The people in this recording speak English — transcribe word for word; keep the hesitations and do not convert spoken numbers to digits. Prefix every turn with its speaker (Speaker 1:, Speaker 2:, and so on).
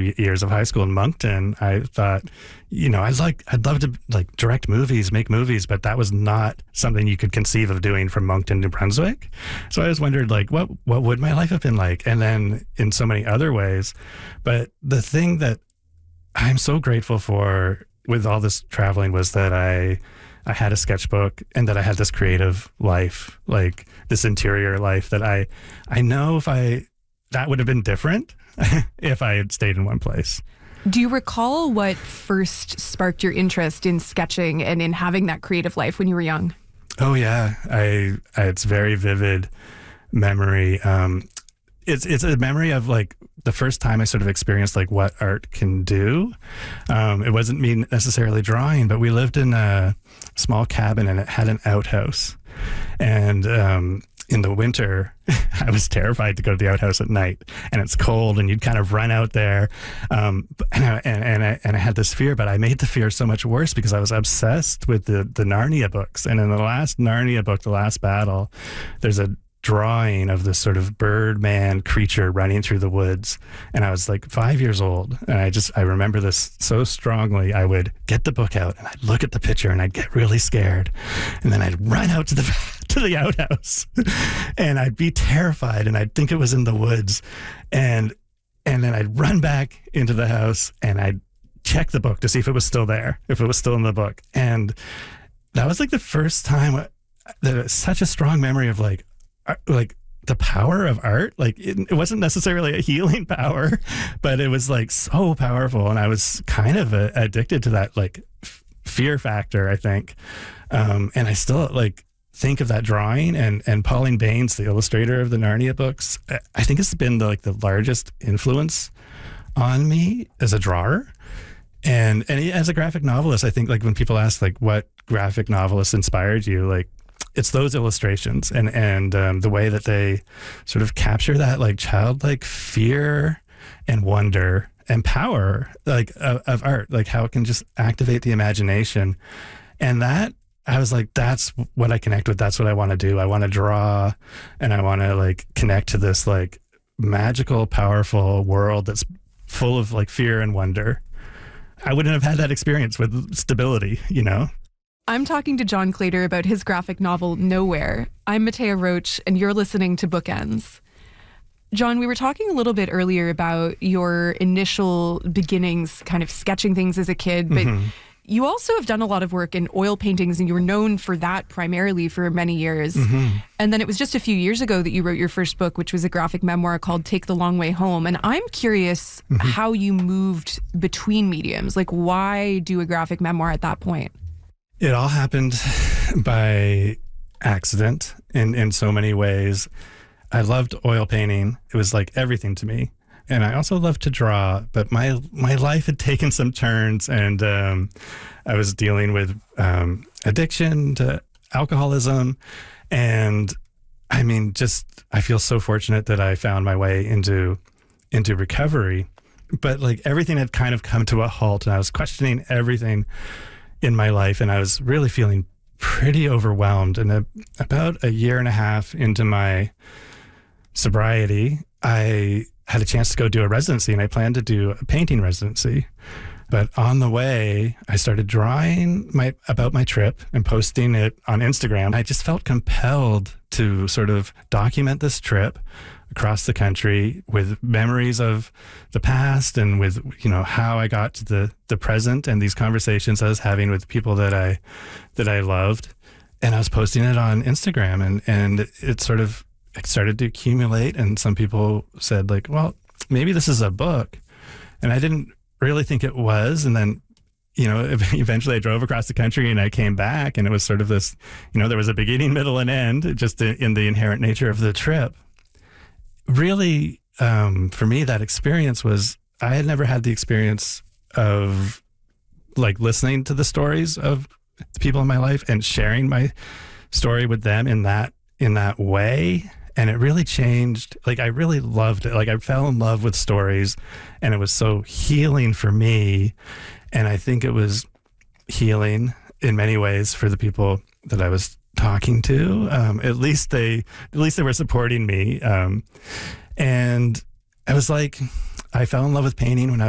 Speaker 1: three years of high school in Moncton, I thought, you know, I'd like, I'd love to like direct movies, make movies, but that was not something you could conceive of doing from Moncton, New Brunswick. So I just wondered, like, what, what would my life have been like? And then in so many other ways. But the thing that I'm so grateful for with all this traveling was that I, I had a sketchbook and that I had this creative life, like this interior life that I, I know if I, that would have been different if I had stayed in one place.
Speaker 2: Do you recall what first sparked your interest in sketching and in having that creative life when you were young?
Speaker 1: Oh yeah, I, I it's very vivid memory. Um, it's it's a memory of like the first time I sort of experienced like what art can do. Um, it wasn't me necessarily drawing, but we lived in a small cabin and it had an outhouse. And um, in the winter, I was terrified to go to the outhouse at night, and it's cold, and you'd kind of run out there. Um, and, I, and, and, I, and I had this fear, but I made the fear so much worse because I was obsessed with the, the Narnia books. And in the last Narnia book, The Last Battle, there's a drawing of this sort of Birdman creature running through the woods. And I was like five years old. And I just, I remember this so strongly. I would get the book out and I'd look at the picture and I'd get really scared. And then I'd run out to the, to the outhouse and I'd be terrified and I'd think it was in the woods. And, and then I'd run back into the house and I'd check the book to see if it was still there, if it was still in the book. And that was like the first time that it was such a strong memory of like, like the power of art. Like it, it wasn't necessarily a healing power, but it was like so powerful. And I was kind of a, addicted to that like f- fear factor, I think. Um, and I still like think of that drawing and, and Pauline Baynes, the illustrator of the Narnia books. I think it's been the, like the largest influence on me as a drawer. And, and as a graphic novelist, I think like when people ask like what graphic novelist inspired you, like it's those illustrations and, and um, the way that they sort of capture that like childlike fear and wonder and power like of, of art, like how it can just activate the imagination. And that, I was like, that's what I connect with. That's what I want to do. I want to draw and I want to like connect to this like magical, powerful world that's full of like fear and wonder. I wouldn't have had that experience with Stability, you know?
Speaker 2: I'm talking to John Claytor about his graphic novel, Nowhere. I'm Matea Roach, and you're listening to Bookends. John, we were talking a little bit earlier about your initial beginnings, kind of sketching things as a kid, but mm-hmm. you also have done a lot of work in oil paintings, and you were known for that primarily for many years. Mm-hmm. And then it was just a few years ago that you wrote your first book, which was a graphic memoir called Take the Long Way Home. And I'm curious mm-hmm. how you moved between mediums. Like, why do a graphic memoir at that point?
Speaker 1: It all happened by accident in, in so many ways. I loved oil painting. It was like everything to me. And I also loved to draw, but my my life had taken some turns and um, I was dealing with um, addiction to alcoholism. And I mean, just, I feel so fortunate that I found my way into into recovery. But like everything had kind of come to a halt and I was questioning everything in my life, and I was really feeling pretty overwhelmed. And a, about a year and a half into my sobriety, I had a chance to go do a residency, and I planned to do a painting residency. But on the way, I started drawing my about my trip and posting it on Instagram. I just felt compelled to sort of document this trip across the country with memories of the past and with, you know, how I got to the, the present and these conversations I was having with people that I, that I loved. And I was posting it on Instagram and, and it sort of it started to accumulate. And some people said like, well, maybe this is a book. And I didn't really think it was. And then, you know, eventually I drove across the country and I came back and it was sort of this, you know, there was a beginning, middle and end just in the inherent nature of the trip. Really, um, for me, that experience was, I had never had the experience of like listening to the stories of the people in my life and sharing my story with them in that, in that way. And it really changed. Like, I really loved it. Like, I fell in love with stories and it was so healing for me. And I think it was healing in many ways for the people that I was talking to. Um, at least they, at least they were supporting me. Um, and I was like, I fell in love with painting when I